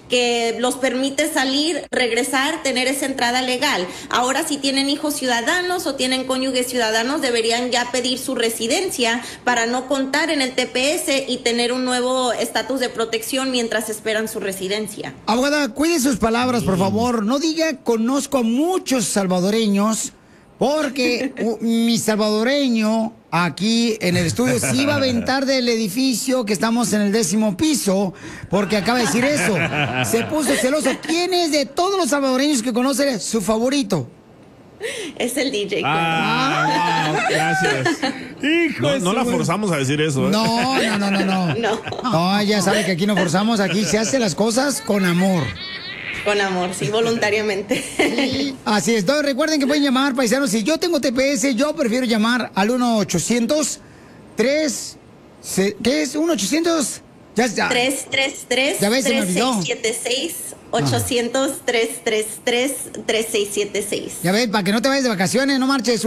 que los permite salir, regresar, tener esa entrada legal. Ahora, si tienen hijos ciudadanos o tienen cónyuges ciudadanos, deberían ya pedir su residencia para no contar en el TPS y tener un nuevo estatus de protección mientras esperan su residencia. Abogada, cuide sus palabras, por favor. No diga conozco a muchos salvadoreños, porque mi salvadoreño aquí en el estudio se iba a aventar del edificio que estamos en el 10º piso, porque acaba de decir eso. Se puso celoso. ¿Quién es de todos los salvadoreños que conoce su favorito? Es el DJ. Wow, gracias. Hijo, no la forzamos a decir eso. No, ya sabe que aquí no forzamos, aquí se hacen las cosas con amor. Con amor, sí, voluntariamente. Así es. Entonces, recuerden que pueden llamar, paisanos. Si yo tengo TPS, yo prefiero llamar al 1-800-3... ¿Qué es? 1-800... Ya. 333 ya ves, se me olvidó. 3676 800-333-3676. Ya ves, para que no te vayas de vacaciones, no marches.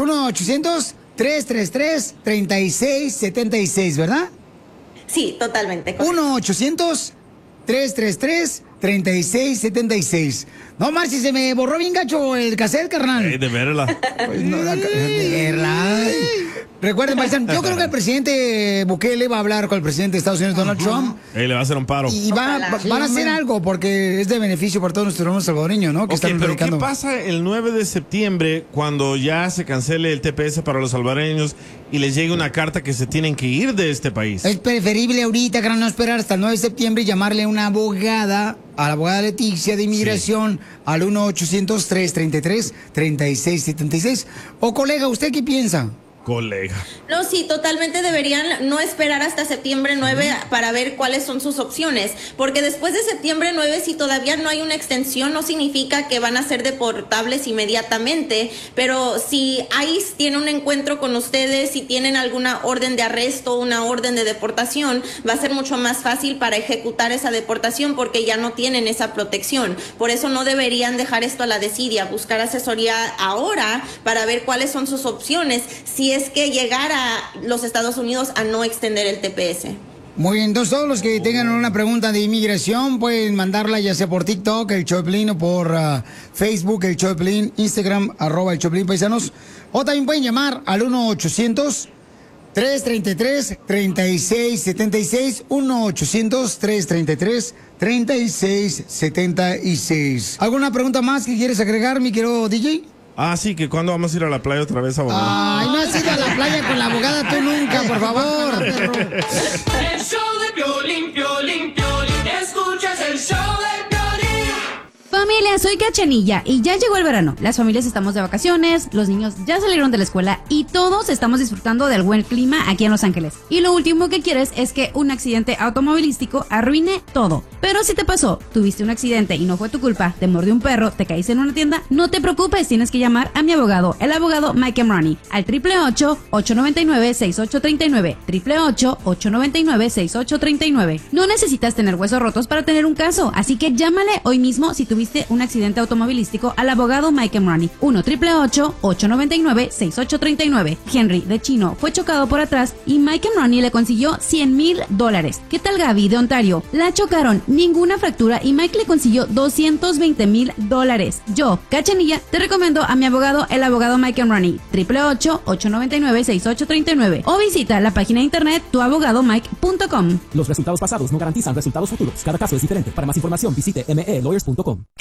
1-800-333-3676, ¿verdad? Sí, totalmente. 1-800-333-3676. No, Marci, se me borró bien gacho el cassette, carnal. De verla. Pues no, de verla. Recuerden, paisanos, yo creo que el presidente Bukele va a hablar con el presidente de Estados Unidos, Donald Trump. Le va a hacer un paro. Y van a hacer algo, porque es de beneficio para todos nuestros hermanos salvadoreños, ¿no? Que están pero predicando. ¿qué pasa el 9 de septiembre cuando ya se cancele el TPS para los salvadoreños y les llegue una carta que se tienen que ir de este país? Es preferible ahorita, no esperar hasta el 9 de septiembre y llamarle a una abogada, a la abogada Leticia de Inmigración, al 1-800-333-3676. O colega, ¿usted qué piensa? Colega. No, sí, totalmente deberían no esperar hasta septiembre 9 para ver cuáles son sus opciones, porque después de septiembre 9, si todavía no hay una extensión, no significa que van a ser deportables inmediatamente, pero si ICE tiene un encuentro con ustedes, si tienen alguna orden de arresto, una orden de deportación, va a ser mucho más fácil para ejecutar esa deportación porque ya no tienen esa protección. Por eso no deberían dejar esto a la desidia, buscar asesoría ahora para ver cuáles son sus opciones, si es que llegar a los Estados Unidos a no extender el TPS. Muy bien, entonces todos los que tengan una pregunta de inmigración pueden mandarla ya sea por TikTok, el Choplin, o por Facebook, el Choplin, Instagram, @ el Choplin Paisanos, o también pueden llamar al 1-800-333-3676, 1-800-333-3676. ¿Alguna pregunta más que quieres agregar, mi querido DJ? Sí, que cuando vamos a ir a la playa otra vez, abogado. Ay, no has ido a la playa con la abogada tú nunca, por favor. El show de Piolín, Piolín, Piolín. Escuchas el show de Piolín. Familia, soy Cachanilla y ya llegó el verano. Las familias estamos de vacaciones, los niños ya salieron de la escuela y todos estamos disfrutando del buen clima aquí en Los Ángeles. Y lo último que quieres es que un accidente automovilístico arruine todo. Pero si te pasó, tuviste un accidente y no fue tu culpa, te mordió un perro, te caíste en una tienda, no te preocupes, tienes que llamar a mi abogado, el abogado Mike Emrani, al 888-899-6839, 888-899-6839. No necesitas tener huesos rotos para tener un caso, así que llámale hoy mismo si tuviste un accidente automovilístico al abogado Mike Emrani, 1-888-899-6839. Henry, de Chino, fue chocado por atrás y Mike Emrani le consiguió $100,000. ¿Qué tal Gaby, de Ontario? La chocaron, ninguna fractura y Mike le consiguió $220,000. Yo, Cachanilla, te recomiendo a mi abogado, el abogado Mike Emrani, 888-899-6839, o visita la página de internet tuabogadomike.com. Los resultados pasados no garantizan resultados futuros. Cada caso es diferente. Para más información visite melawyers.com.